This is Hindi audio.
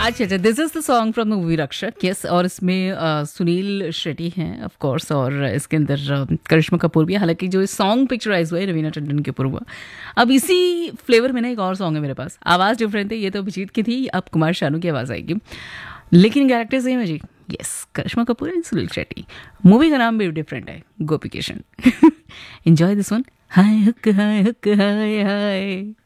अच्छा, this is the song from the movie रक्षक। यस, और इसमें सुनील शेट्टी हैं ऑफ कोर्स, और इसके अंदर करिश्मा कपूर भी है। हालांकि जो इस सॉन्ग पिक्चराइज हुआ है रवीना टंडन के ऊपर हुआ। अब इसी फ्लेवर में ना एक और सॉन्ग है मेरे पास, आवाज़ डिफरेंट है, ये तो अभिजीत की थी, अब कुमार शानू की आवाज़ आएगी, लेकिन कैरेक्टर सेम है जी। Yes, Karishma Kapoor and Sunil Shetty. Movie का नाम भी डिफरेंट है, गोपी Kishan. Enjoy this one. Hi hook hi hook hi hi.